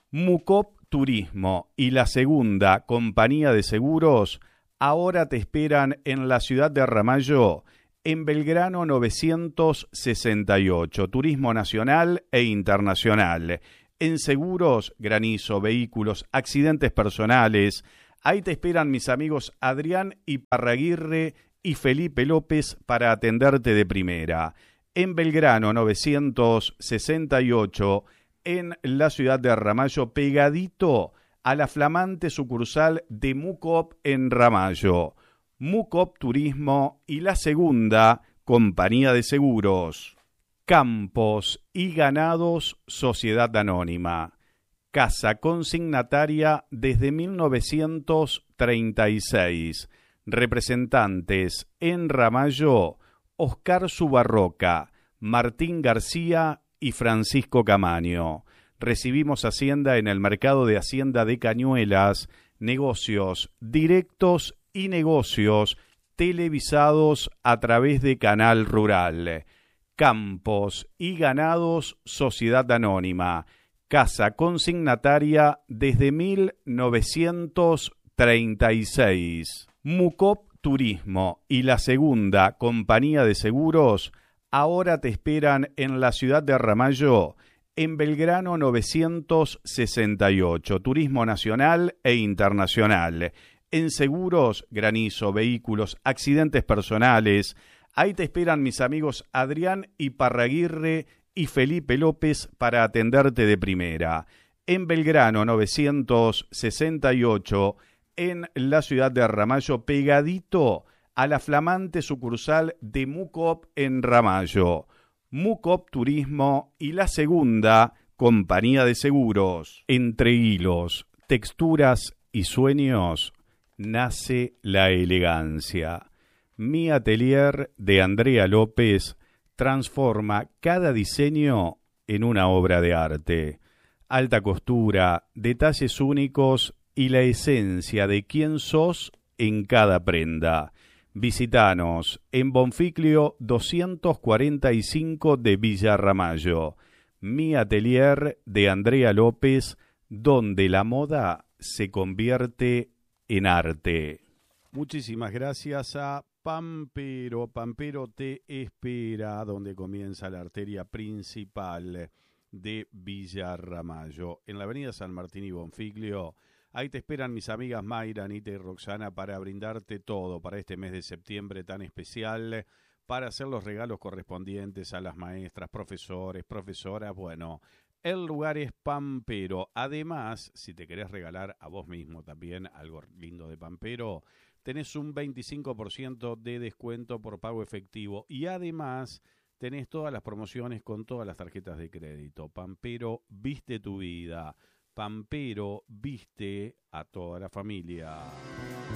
Mucop Turismo y la segunda compañía de seguros ahora te esperan en la ciudad de Ramallo, en Belgrano 968, turismo nacional e internacional. En seguros, granizo, vehículos, accidentes personales. Ahí te esperan mis amigos Adrián Iparraguirre y Felipe López para atenderte de primera. En Belgrano 968, en la ciudad de Ramallo, pegadito a la flamante sucursal de Mucop en Ramallo. Mucop Turismo y la segunda compañía de seguros. Campos y Ganados Sociedad Anónima. Casa consignataria desde 1936. Representantes en Ramallo, Oscar Subarroca, Martín García y Francisco Camaño. Recibimos Hacienda en el mercado de Hacienda de Cañuelas, negocios directos y negocios televisados a través de Canal Rural. Campos y Ganados Sociedad Anónima. Casa consignataria desde 1936. Mucop Turismo y la segunda compañía de seguros ahora te esperan en la ciudad de Ramallo, en Belgrano 968, turismo nacional e internacional. En seguros, granizo, vehículos, accidentes personales. Ahí te esperan mis amigos Adrián Iparraguirre y Felipe López para atenderte de primera. En Belgrano 968, en la ciudad de Ramallo, pegadito a la flamante sucursal de Mucop en Ramallo. Mucop Turismo y la segunda compañía de seguros. Entre hilos, texturas y sueños nace la elegancia. Mi atelier de Andrea López transforma cada diseño en una obra de arte. Alta costura, detalles únicos y la esencia de quién sos en cada prenda. Visítanos en Bonficlio 245 de Villa Ramallo. Mi atelier de Andrea López, donde la moda se convierte en arte. Muchísimas gracias a Pampero. Pampero te espera, donde comienza la arteria principal de Villa Ramallo. En la avenida San Martín y Bonficlio. Ahí te esperan mis amigas Mayra, Anita y Roxana para brindarte todo para este mes de septiembre tan especial, para hacer los regalos correspondientes a las maestras, profesores, profesoras. Bueno, el lugar es Pampero. Además, si te querés regalar a vos mismo también algo lindo de Pampero, tenés un 25% de descuento por pago efectivo y además tenés todas las promociones con todas las tarjetas de crédito. Pampero viste tu vida. Pampero viste a toda la familia.